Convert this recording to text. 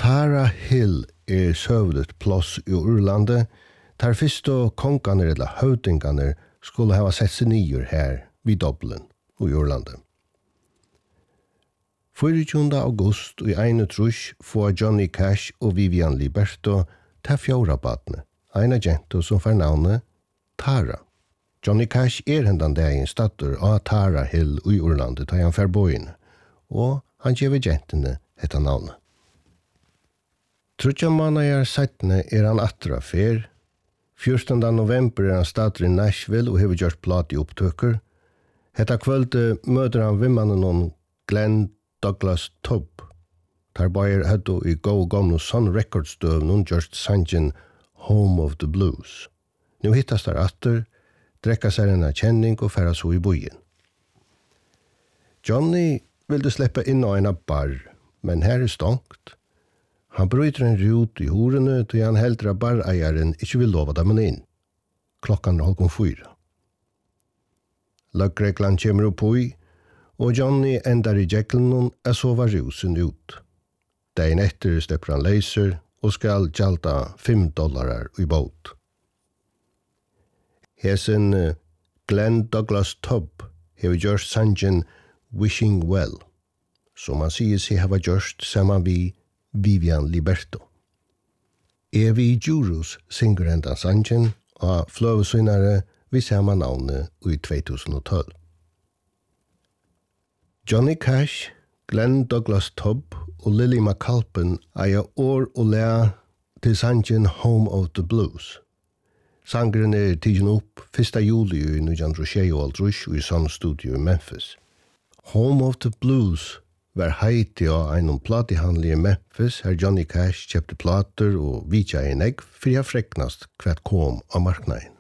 Tara Hill søvlet plass i Urlandet, tar fyrst og konganer eller høvdinganer skulle hava sett seg nyer her vid Dublin og i Urlandet. 24. august i 31 får Johnny Cash og Vivian Liberto ta fjora badne, en agent som får navnet Tara. Johnny Cash hendan dagen statter av Tara Hill i Urlandet da han fer boine, og han gjev agentene hetta navnet. Trutja månader settene han attra fer. 14. november han statter i Nashville og hever gjort plat i opptøkker. Hetta kvölde møter han vimmannen Glenn Douglas Tubb. Tar bayer hadde i go gamle Sun Records-støv noen gjort sangen Home of the Blues. Nu hittas der atter, drekka seg en kjenning og færa så i bojen. Johnny ville släppa in en bar, men her stångt. Han bryter en rut i horene til han heldra bareieren ikke vil lova dem inn. Klokkan 3:30. Løggreglan kommer opp i, og Johnny endar i jekkelen sova rusen ut. Dagen etter slipper han laser og skal gjalda $5 i båt. Hesen Glenn Douglas Tubb hever gjort sangen Wishing Well, som han sier seg hava gjort saman vi Vivian Liberto. Evi Jurus synger endan sangen og fløvesvinnare vi samme navnet i 2012. Johnny Cash, Glenn Douglas Tubb og Lily McAlpin eier år og læ til sangen Home of the Blues. Sangren tidsen opp 1. juli i 1926 i Sun Studio i Memphis. Home of the Blues var heiti av en platihandel i Memphis her Johnny Cash kjøpte plater og vitja en egg for jeg freknast hvert kom av marknaden.